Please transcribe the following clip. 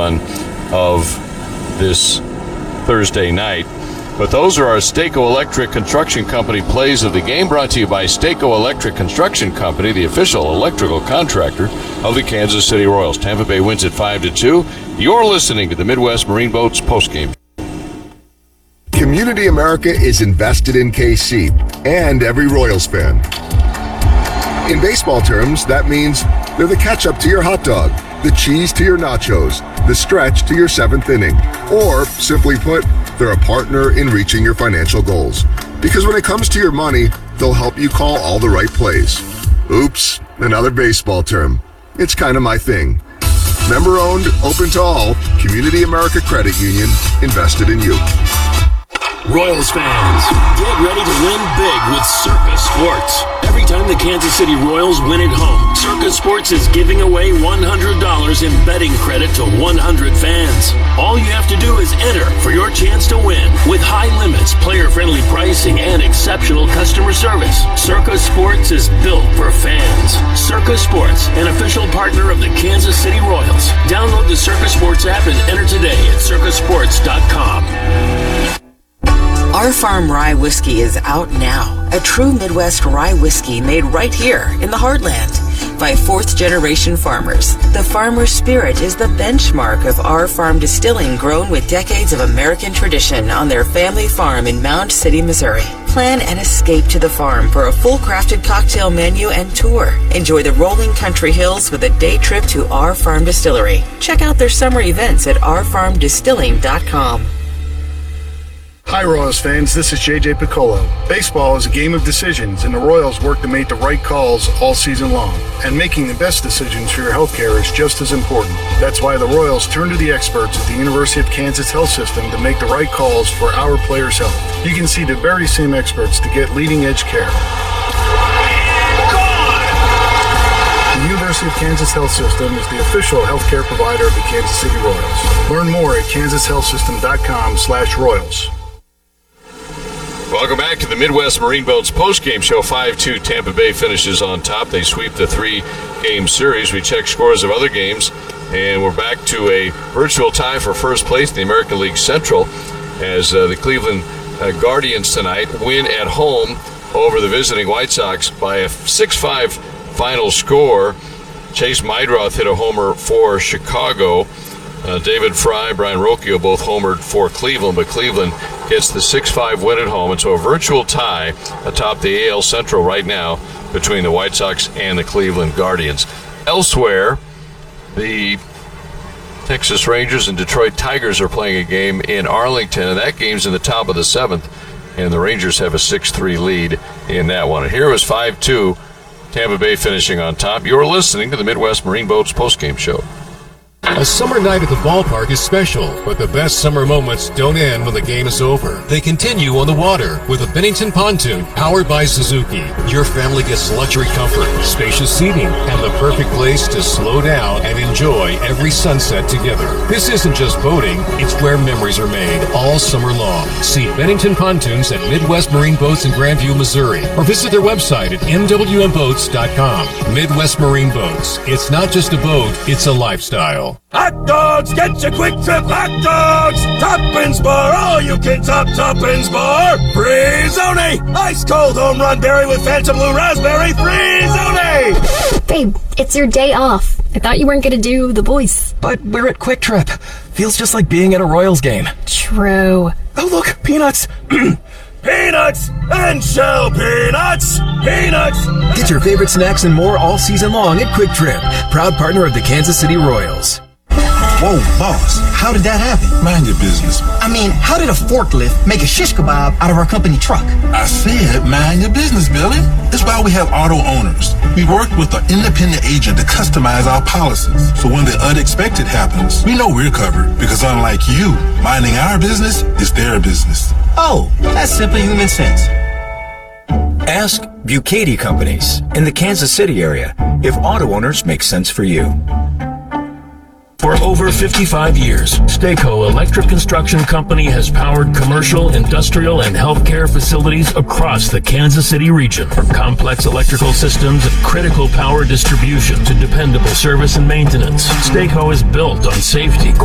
fun of this Thursday night. But those are our Stako Electric Construction Company plays of the game, brought to you by Stako Electric Construction Company, the official electrical contractor of the Kansas City Royals. Tampa Bay wins at 5-2. You're listening to the Midwest Marine Boats postgame. Community America is invested in KC and every Royals fan. In baseball terms, that means they're the ketchup to your hot dog, the cheese to your nachos, the stretch to your seventh inning, or, simply put, they're a partner in reaching your financial goals. Because when it comes to your money, they'll help you call all the right plays. Oops, another baseball term. It's kind of my thing. Member-owned, open to all, Community America Credit Union, invested in you. Royals fans, get ready to win big with Circus Sports. Every time the Kansas City Royals win at home, Circus Sports is giving away $100 in betting credit to 100 fans. All you have to do is enter for your chance to win. With high limits, player-friendly pricing, and exceptional customer service, Circus Sports is built for fans. Circus Sports, an official partner of the Kansas City Royals. Download the Circus Sports app and enter today at circusports.com. Our Farm Rye Whiskey is out now. A true Midwest rye whiskey made right here in the heartland by fourth-generation farmers. The farmer's spirit is the benchmark of our farm distilling, grown with decades of American tradition on their family farm in Mound City, Missouri. Plan an escape to the farm for a full-crafted cocktail menu and tour. Enjoy the rolling country hills with a day trip to our farm distillery. Check out their summer events at ourfarmdistilling.com. Hi Royals fans, this is JJ Piccolo. Baseball is a game of decisions, and the Royals work to make the right calls all season long. And making the best decisions for your healthcare is just as important. That's why the Royals turn to the experts at the University of Kansas Health System to make the right calls for our players' health. You can see the very same experts to get leading-edge care. The University of Kansas Health System is the official healthcare provider of the Kansas City Royals. Learn more at kansashealthsystem.com/Royals. Welcome back to the Midwest Marine Boats postgame show. 5-2 Tampa Bay finishes on top. They sweep the three-game series. We check scores of other games, and we're back to a virtual tie for first place in the American League Central as the Cleveland Guardians tonight win at home over the visiting White Sox by a 6-5 final score. Chase Meidroth hit a homer for Chicago. David Fry, Brian Rocchio both homered for Cleveland, but Cleveland gets the 6-5 win at home. And so a virtual tie atop the AL Central right now between the White Sox and the Cleveland Guardians. Elsewhere, the Texas Rangers and Detroit Tigers are playing a game in Arlington, and that game's in the top of the seventh, and the Rangers have a 6-3 lead in that one. And here was 5-2, Tampa Bay finishing on top. You're listening to the Midwest Marine Boats postgame show. A summer night at the ballpark is special, but the best summer moments don't end when the game is over. They continue on the water with a Bennington pontoon powered by Suzuki. Your family gets luxury comfort, spacious seating, and the perfect place to slow down and enjoy every sunset together. This isn't just boating, it's where memories are made all summer long. See Bennington Pontoons at Midwest Marine Boats in Grandview, Missouri, or visit their website at mwmboats.com. Midwest Marine Boats. It's not just a boat, it's a lifestyle. Hot dogs, get your Quick Trip hot dogs! Toppins Bar, all you can top Toppins Bar! Free-zone! Ice cold home run berry with Phantom Blue Raspberry, free-zone! Babe, it's your day off. I thought you weren't gonna do the boys. But we're at Quick Trip. Feels just like being at a Royals game. True. Oh look, peanuts! Peanuts and shell peanuts! Peanuts! Get your favorite snacks and more all season long at Quick Trip, proud partner of the Kansas City Royals. Whoa, boss, how did that happen? Mind your business. I mean, how did a forklift make a shish kebab out of our company truck? I said, mind your business, Billy. That's why we have auto owners. We worked with an independent agent to customize our policies. So when the unexpected happens, we know we're covered because unlike you, minding our business is their business. Oh, that's simply human sense. Ask Bucati Companies in the Kansas City area if auto owners make sense for you. For over 55 years, Stako Electric Construction Company has powered commercial, industrial, and healthcare facilities across the Kansas City region. From complex electrical systems and critical power distribution to dependable service and maintenance, Stako is built on safety,